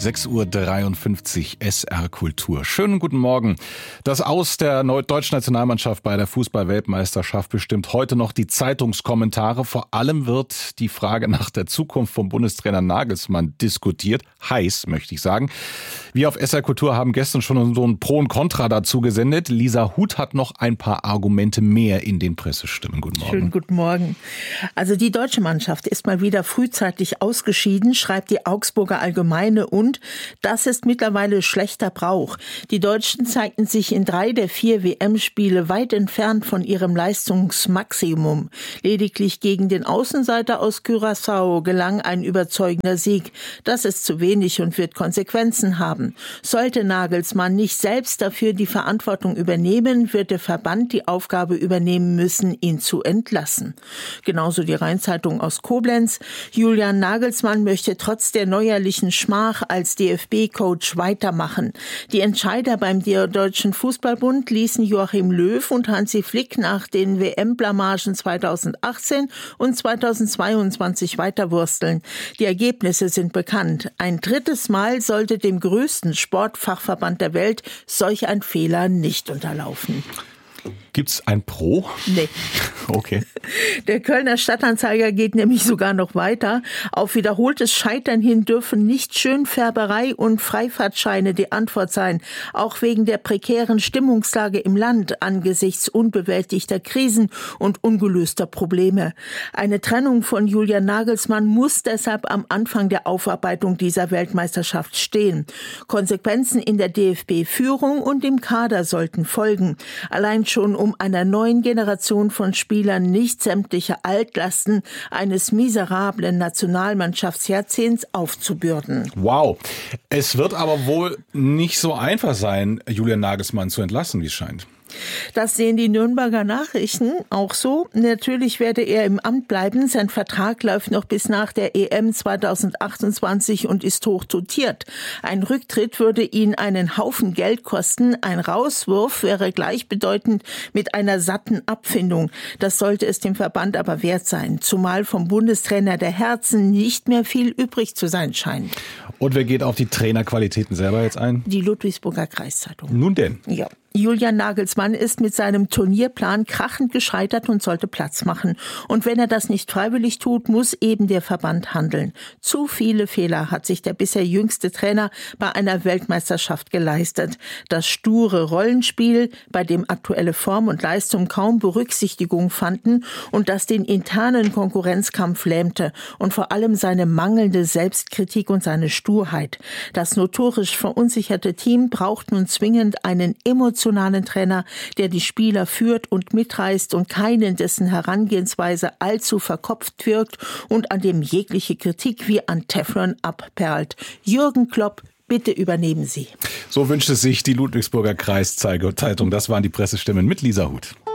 6:53 Uhr SR Kultur. Schönen guten Morgen. Das Aus der deutschen Nationalmannschaft bei der Fußball-Weltmeisterschaft bestimmt heute noch die Zeitungskommentare. Vor allem wird die Frage nach der Zukunft vom Bundestrainer Nagelsmann diskutiert. Heiß, möchte ich sagen. Wir auf SR Kultur haben gestern schon so ein Pro und Contra dazu gesendet. Lisa Huth hat noch ein paar Argumente mehr in den Pressestimmen. Guten Morgen. Schönen guten Morgen. Also die deutsche Mannschaft ist mal wieder frühzeitig ausgeschieden, schreibt die Augsburger Allgemeine, und das ist mittlerweile schlechter Brauch. Die Deutschen zeigten sich in 3 der 4 WM-Spiele weit entfernt von ihrem Leistungsmaximum. Lediglich gegen den Außenseiter aus Curaçao gelang ein überzeugender Sieg. Das ist zu wenig und wird Konsequenzen haben. Sollte Nagelsmann nicht selbst dafür die Verantwortung übernehmen, wird der Verband die Aufgabe übernehmen müssen, ihn zu entlassen. Genauso die Rheinzeitung aus Koblenz. Julian Nagelsmann möchte trotz der neuerlichen Schmach als DFB-Coach weitermachen. Die Entscheider beim Deutschen Fußballbund ließen Joachim Löw und Hansi Flick nach den WM-Blamagen 2018 und 2022 weiterwursteln. Die Ergebnisse sind bekannt. Ein drittes Mal sollte dem größten Sportfachverband der Welt solch ein Fehler nicht unterlaufen. Gibt's ein Pro? Nee. Okay. Der Kölner Stadtanzeiger geht nämlich sogar noch weiter. Auf wiederholtes Scheitern hin dürfen nicht Schönfärberei und Freifahrtscheine die Antwort sein. Auch wegen der prekären Stimmungslage im Land angesichts unbewältigter Krisen und ungelöster Probleme. Eine Trennung von Julian Nagelsmann muss deshalb am Anfang der Aufarbeitung dieser Weltmeisterschaft stehen. Konsequenzen in der DFB-Führung und im Kader sollten folgen. Allein schon um einer neuen Generation von Spielern nicht sämtliche Altlasten eines miserablen Nationalmannschaftsjahrzehnts aufzubürden. Wow. Es wird aber wohl nicht so einfach sein, Julian Nagelsmann zu entlassen, wie es scheint. Das sehen die Nürnberger Nachrichten auch so. Natürlich werde er im Amt bleiben. Sein Vertrag läuft noch bis nach der EM 2028 und ist hoch dotiert. Ein Rücktritt würde ihn einen Haufen Geld kosten. Ein Rauswurf wäre gleichbedeutend mit einer satten Abfindung. Das sollte es dem Verband aber wert sein, zumal vom Bundestrainer der Herzen nicht mehr viel übrig zu sein scheint. Und wer geht auf die Trainerqualitäten selber jetzt ein? Die Ludwigsburger Kreiszeitung. Nun denn? Ja. Julian Nagelsmann ist mit seinem Turnierplan krachend gescheitert und sollte Platz machen. Und wenn er das nicht freiwillig tut, muss eben der Verband handeln. Zu viele Fehler hat sich der bisher jüngste Trainer bei einer Weltmeisterschaft geleistet. Das sture Rollenspiel, bei dem aktuelle Form und Leistung kaum Berücksichtigung fanden und das den internen Konkurrenzkampf lähmte. Und vor allem seine mangelnde Selbstkritik und seine Sturheit. Das notorisch verunsicherte Team braucht nun zwingend einen emotionalen Trainer, der die Spieler führt und mitreißt und keinen, dessen Herangehensweise allzu verkopft wirkt und an dem jegliche Kritik wie an Teflon abperlt. Jürgen Klopp, bitte übernehmen Sie. So wünscht es sich die Ludwigsburger Kreiszeitung. Das waren die Pressestimmen mit Lisa Huth.